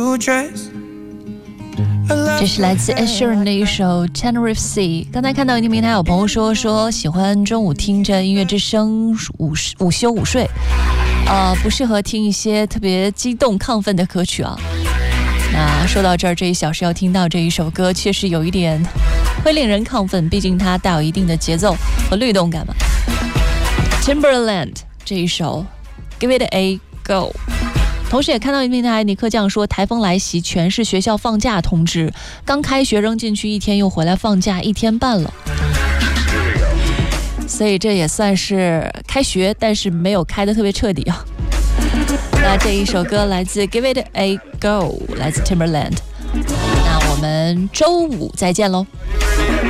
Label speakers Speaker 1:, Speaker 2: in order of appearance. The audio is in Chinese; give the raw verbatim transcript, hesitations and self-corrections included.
Speaker 1: you dress。
Speaker 2: 这是来自 Ed Sheeran 的一首 Tenerife Sea。 刚才看到一个平台有朋友说说喜欢中午听着音乐之声午午休午睡，呃，不适合听一些特别激动亢奋的歌曲啊。那说到这儿，这一小时要听到这一首歌确实有一点会令人亢奋，毕竟它带有一定的节奏和律动感嘛。 Timberland 这一首 Give It A Go。同时也看到一平台尼克酱说，台风来袭，全市学校放假通知，刚开学扔进去一天，又回来放假一天半了，所以这也算是开学，但是没有开得特别彻底啊。那这一首歌来自 Give It A Go， 来自 Timberland。那我们周五再见喽。